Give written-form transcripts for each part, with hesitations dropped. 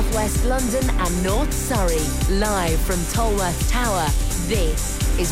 West London and North Surrey. Live from Tolworth Tower, this is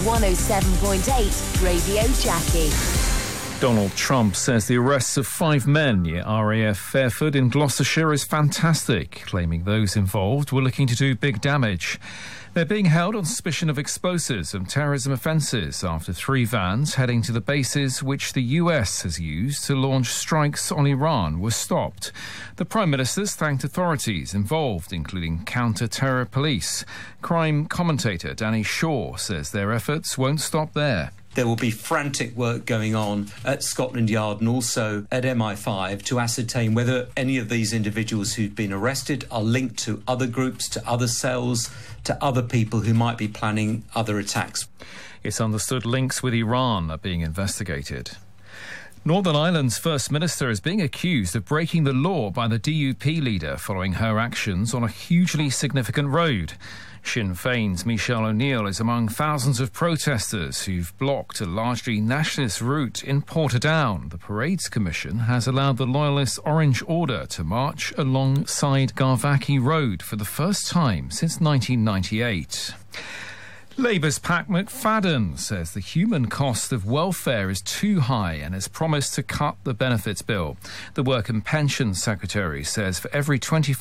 107.8 Radio Jackie. Donald Trump says the arrests of 5 men near RAF Fairford in Gloucestershire is fantastic, claiming those involved were looking to do big damage. They're being held on suspicion of explosives and terrorism offences after 3 vans heading to the bases which the US has used to launch strikes on Iran were stopped. The Prime Minister's thanked authorities involved, including counter-terror police. Crime commentator Danny Shaw says their efforts won't stop there. There will be frantic work going on at Scotland Yard and also at MI5 to ascertain whether any of these individuals who've been arrested are linked to other groups, to other cells, to other people who might be planning other attacks. It's understood links with Iran are being investigated. Northern Ireland's First Minister is being accused of breaking the law by the DUP leader following her actions on a hugely significant road. Sinn Féin's Michelle O'Neill is among thousands of protesters who've blocked a largely nationalist route in Portadown. The Parades Commission has allowed the Loyalist Orange Order to march alongside Garvackie Road for the first time since 1998. Labour's Pat McFadden says the human cost of welfare is too high and has promised to cut the benefits bill. The Work and Pensions Secretary says for every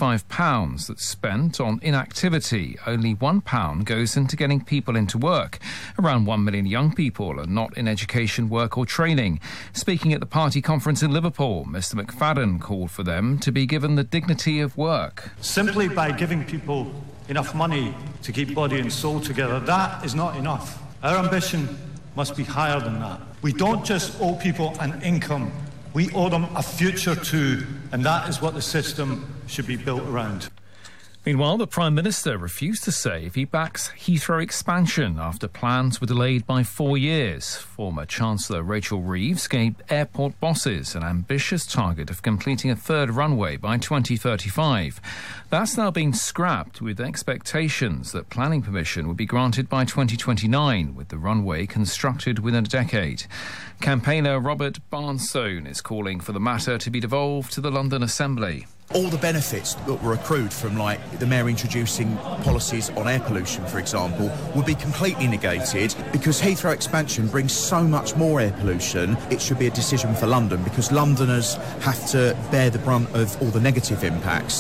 £25 that's spent on inactivity, only £1 goes into getting people into work. Around 1 million young people are not in education, work or training. Speaking at the party conference in Liverpool, Mr McFadden called for them to be given the dignity of work. Simply by giving people enough money to keep body and soul together, that is not enough. Our ambition must be higher than that. We don't just owe people an income, we owe them a future too, and that is what the system should be built around. Meanwhile, the Prime Minister refused to say if he backs Heathrow expansion after plans were delayed by 4 years. Former Chancellor Rachel Reeves gave airport bosses an ambitious target of completing a 3rd runway by 2035. That's now been scrapped with expectations that planning permission would be granted by 2029, with the runway constructed within a decade. Campaigner Robert Barnstone is calling for the matter to be devolved to the London Assembly. All the benefits that were accrued from, like, the Mayor introducing policies on air pollution, for example, would be completely negated because Heathrow expansion brings so much more air pollution. It should be a decision for London because Londoners have to bear the brunt of all the negative impacts.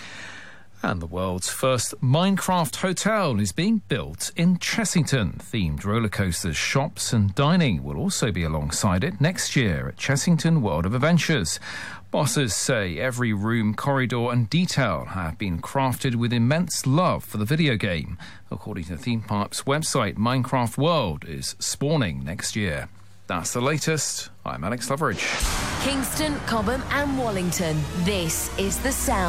And the world's first Minecraft hotel is being built in Chessington. Themed roller coasters, shops and dining will also be alongside it next year at Chessington World of Adventures. Bosses say every room, corridor and detail have been crafted with immense love for the video game. According to the theme park's website, Minecraft World is spawning next year. That's the latest. I'm Alex Loveridge. Kingston, Cobham and Wallington. This is The Sound.